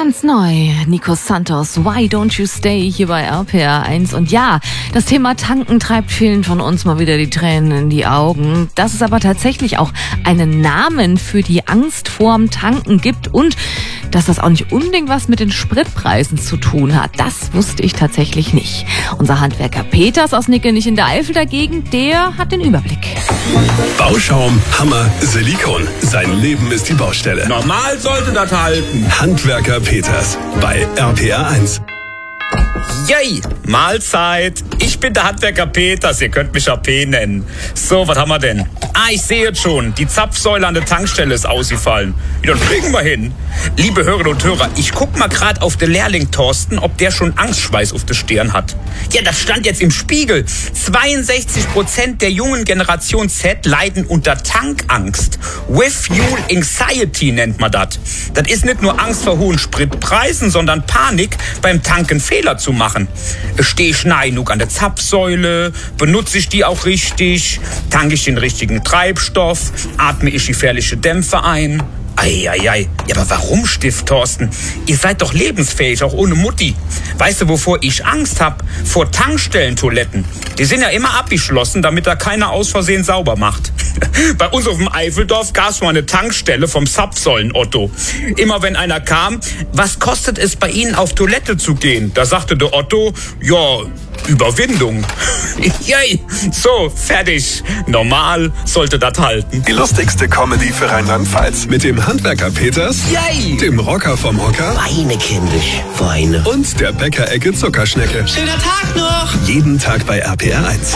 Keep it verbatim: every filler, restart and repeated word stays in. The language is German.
Ganz neu, Nico Santos, Why Don't You Stay hier bei R P R eins. Und ja, das Thema Tanken treibt vielen von uns mal wieder die Tränen in die Augen. Dass es aber tatsächlich auch einen Namen für die Angst vorm Tanken gibt und dass das auch nicht unbedingt was mit den Spritpreisen zu tun hat, das wusste ich tatsächlich nicht. Unser Handwerker Peters aus Nickelnich in der Eifel dagegen, der hat den Überblick. Bauschaum, Hammer, Silikon. Sein Leben ist die Baustelle. Normal sollte das halten. Handwerker Peters bei R P R eins. Yay, Mahlzeit. Ich bin der Handwerker Peters, ihr könnt mich A P nennen. So, was haben wir denn? Ah, ich sehe jetzt schon, die Zapfsäule an der Tankstelle ist ausgefallen. Ja, dann kriegen wir hin. Liebe Hörerinnen und Hörer, ich guck mal gerade auf den Lehrling Thorsten, ob der schon Angstschweiß auf der Stirn hat. Ja, das stand jetzt im Spiegel. zweiundsechzig Prozent der jungen Generation Z leiden unter Tankangst. With Fuel Anxiety nennt man das. Das ist nicht nur Angst vor hohen Spritpreisen, sondern Panik beim Tanken Fehler zu machen. Stehe ich nah genug an der Zapfsäule? Benutze ich die auch richtig? Tanke ich den richtigen Treibstoff? Atme ich gefährliche Dämpfe ein? Eieiei, ja, aber warum, Stift, Thorsten? Ihr seid doch lebensfähig, auch ohne Mutti. Weißt du, wovor ich Angst hab? Vor Tankstellentoiletten. Die sind ja immer abgeschlossen, damit da keiner aus Versehen sauber macht. Bei uns auf dem Eifeldorf gab es mal eine Tankstelle vom Zapfsäulen-Otto. Immer wenn einer kam, was kostet es bei Ihnen auf Toilette zu gehen? Da sagte der Otto, ja, Überwindung. Yay, so, fertig. Normal sollte das halten. Die lustigste Comedy für Rheinland-Pfalz mit dem Handwerker Peters, Yay, dem Rocker vom Hocker Weine, kindisch, Weine. und der Bäckerecke Zuckerschnecke. Schöner Tag noch! Jeden Tag bei R P R eins.